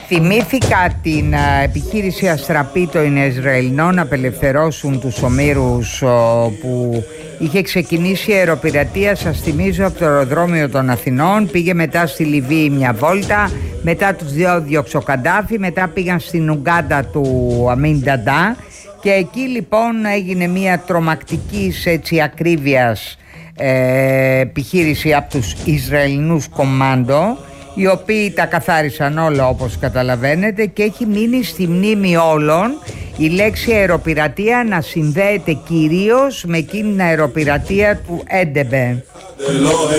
Θυμήθηκα την επιχείρηση Αστραπή των Ισραηλινών να απελευθερώσουν τους ομήρους που είχε ξεκινήσει η αεροπειρατεία, σας θυμίζω, από το αεροδρόμιο των Αθηνών. Πήγε μετά στη Λιβύη μια βόλτα, μετά τους διώξε ο Καντάφη, μετά πήγαν στην Ουγκάντα του Αμίν Νταντά και εκεί λοιπόν έγινε μια τρομακτικής ακρίβειας επιχείρηση από τους Ισραηλινούς κομμάντο, οι οποίοι τα καθάρισαν όλα όπως καταλαβαίνετε, και έχει μείνει στη μνήμη όλων η λέξη αεροπειρατεία να συνδέεται κυρίως με εκείνη την αεροπειρατεία του Έντεμπε.